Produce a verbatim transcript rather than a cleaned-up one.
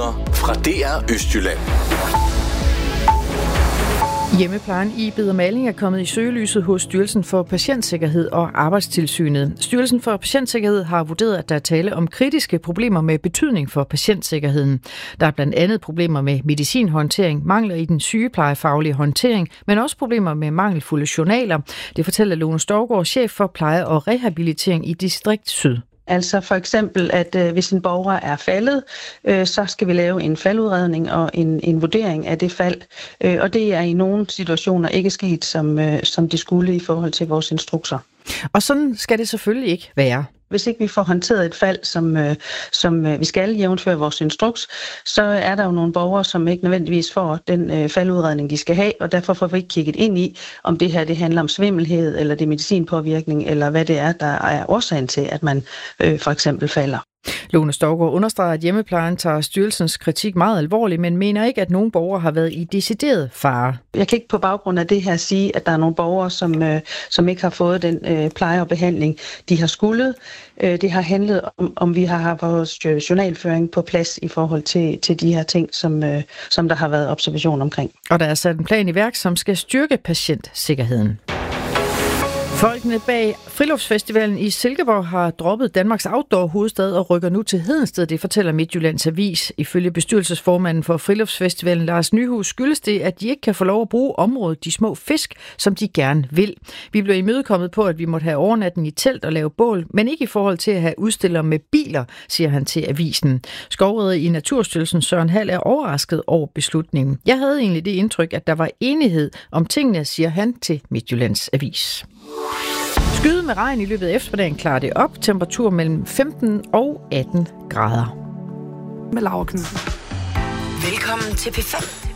Nyheder fra D R Østjylland. Hjemmeplejen i Beder Malling er kommet i søgelyset hos Styrelsen for Patientsikkerhed og Arbejdstilsynet. Styrelsen for Patientsikkerhed har vurderet, at der er tale om kritiske problemer med betydning for patientsikkerheden. Der er blandt andet problemer med medicinhåndtering, mangler i den sygeplejefaglige håndtering, men også problemer med mangelfulde journaler. Det fortæller Lone Storgård, chef for pleje og rehabilitering i Distrikt Syd. Altså for eksempel, at øh, hvis en borger er faldet, øh, så skal vi lave en faldudredning og en, en vurdering af det fald. Øh, og det er i nogle situationer ikke sket, som, øh, som det skulle i forhold til vores instrukser. Og sådan skal det selvfølgelig ikke være. Hvis ikke vi får håndteret et fald, som, øh, som øh, vi skal jævnføre vores instruks, så er der jo nogle borgere, som ikke nødvendigvis får den øh, faldudredning, de skal have, og derfor får vi ikke kigget ind i, om det her det handler om svimmelhed, eller det er medicinpåvirkning, eller hvad det er, der er årsagen til, at man øh, for eksempel falder. Lone Storgård understreger, at hjemmeplejen tager styrelsens kritik meget alvorligt, men mener ikke, at nogen borgere har været i decideret fare. Jeg kan ikke på baggrund af det her sige, at der er nogle borgere, som, øh, som ikke har fået den øh, pleje og behandling, de har skuldet. Øh, det har handlet om, om vi har haft vores journalføring på plads i forhold til, til de her ting, som, øh, som der har været observation omkring. Og der er sat en plan i værk, som skal styrke patientsikkerheden. Folkene bag Friluftsfestivalen i Silkeborg har droppet Danmarks outdoor-hovedstad og rykker nu til Hedensted, det fortæller Midtjyllands Avis. Ifølge bestyrelsesformanden for Friluftsfestivalen, Lars Nyhus, skyldes det, at de ikke kan få lov at bruge området De Små Fisk, som de gerne vil. Vi blev imødekommet på, at vi måtte have overnatning i telt og lave bål, men ikke i forhold til at have udstillere med biler, siger han til avisen. Skovrider i Naturstyrelsen Søren Hald er overrasket over beslutningen. Jeg havde egentlig det indtryk, at der var enighed om tingene, siger han til Midtjyllands Avis. Skyde med regn i løbet af eftermiddagen klarer det op. Temperatur mellem femten og atten grader. Med Laura Knudsen. Velkommen til P fem.